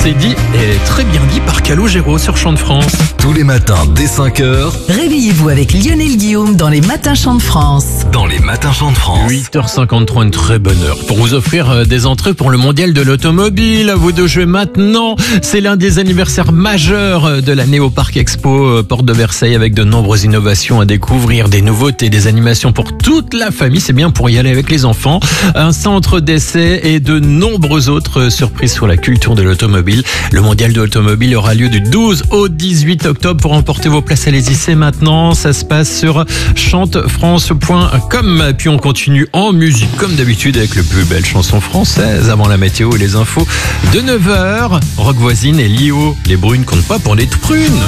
C'est dit et très bien dit par Calogero sur Chant de France. Tous les matins dès 5h, Réveillez-vous avec Lionel Guillaume dans les Matins Chant de France. dans les matins Chant de France. 8h53, une très bonne heure pour vous offrir des entrées pour le mondial de l'automobile. À vous de jouer maintenant. C'est l'un des anniversaires majeurs de l'année au Parc Expo Porte de Versailles avec de nombreuses innovations à découvrir, des nouveautés, des animations pour toute la famille. C'est bien pour y aller avec les enfants. Un centre d'essai et de nombreuses autres surprises sur la culture de l'automobile. Le mondial de l'automobile aura lieu du 12 au 18 octobre. Pour emporter vos places, allez-y, c'est maintenant. Ça se passe sur chantefrance.com. Puis on continue en musique comme d'habitude avec les plus belles chansons françaises avant la météo et les infos de 9h. Rock Voisine et Lio, les brunes comptent pas pour les prunes.